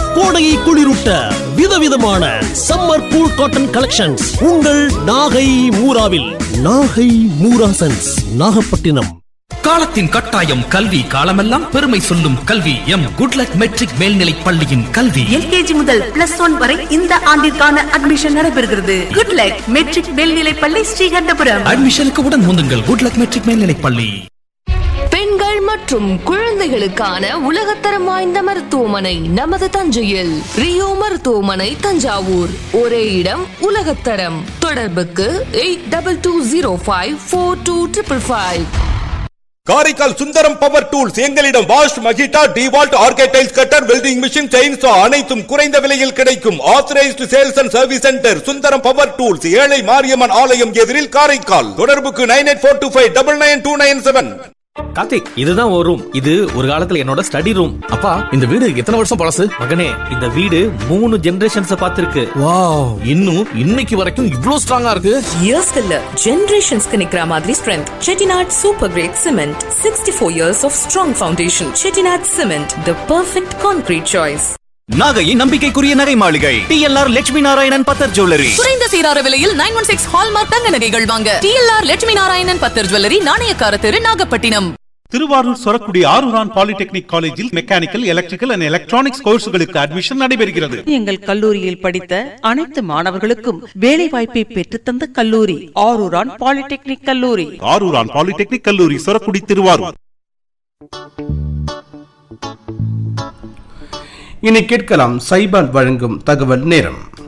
கோடையை குளிரூட்ட விதவிதமான summer cool cotton collections உங்கள் நாகை மூராவில். நாகை மூராசன்ஸ், நாகப்பட்டினம். காலத்தின் கட்டாயம் கல்வி, காலமெல்லாம் பெருமை சொல்லும் கல்வி. எம் குட்லக் மெட்ரிக் மேல்நிலை பள்ளியின் கல்வி எல்கேஜி முதல் +1 வரை இந்த ஆண்டிற்கான அட்மிஷன் நடைபெறுகிறது. குட்லக் மெட்ரிக் மேல்நிலை பள்ளி, ஸ்ரீகண்டபுரம். அட்மிஷனுக்கு உடன் முந்துங்கள். குட்லக் மெட்ரிக் மேல்நிலை பள்ளி. பெண்கள் மற்றும் குழந்தைகளுக்கான உலகத்தரம் வாய்ந்த மருத்துவமனை நமது தஞ்சையில். ரியோ மருத்துவமனை, தஞ்சாவூர். ஒரே இடம், உலகத்தரம். தொடர்புக்கு 82054255. Karaikal Sundaram power tools. எங்களிடம் wash, மகிட்டா, டிவால்ட், ஆர்கேடைல்ஸ் cutter, welding machine, chainsaw அனைத்தும் குறைந்த விலையில் கிடைக்கும். Authorised sales and service centre Sundaram power tools, ஏழை மாரியம்மன் ஆலயம் எதிரில், காரைக்கால். தொடர்புக்கு 9842599297. கார்த்திக், இதுதான் ஒரு ரூம். இது ஒரு காலத்துல என்னோட ஸ்டடி ரூம். அப்பா, இந்த வீடு எத்தனை வருஷம் பழசு? மகனே, இந்த வீடு 3 ஜெனரேஷன்ஸ் பார்த்திருக்கு. வாவ், இன்னும் இன்னைக்கு வரைக்கும் இவ்ளோ ஸ்ட்ராங்கா இருக்கு. இயர்ஸ் இல்ல, ஜெனரேஷன்ஸ்க்கு நிக்கிற மாதிரி strength. Chettinad super great cement, 64 years of strong foundation. Chettinad cement, the perfect concrete choice. நாகையின் நம்பிக்கைக்குரிய நகை மாளிகை TLR லட்சுமி நாராயணன் பத்தர் ஜுவல்லரி. குறைந்த சீரார விலையில் 916 ஹால்மார்க் தங்க நகைகள் வாங்க TLR லட்சுமி நாராயணன் பத்தர் ஜுவல்லரி, நாணயக்கார தெரு, நாகப்பட்டினம். திருவாரூர் சொரக்குடி ஆரூரான் பாலிடெக்னிக் காலேஜில் mechanical, electrical and electronics கோர்ஸ்களுக்கு admission நடைபெறுகிறது. எங்கள் கல்லூரியில் படித்த அனைத்து மாணவர்களுக்கும் வேலை வாய்ப்பை பெற்றுத்தந்த கல்லூரி ஆரூரான் பாலிடெக்னிக் கல்லூரி. ஆரூரான் பாலிடெக்னிக் கல்லூரி, சொரக்குடி, திருவாரூர். இனி கேட்கலாம் சைபால் வழங்கும் தகவல் நேரம்.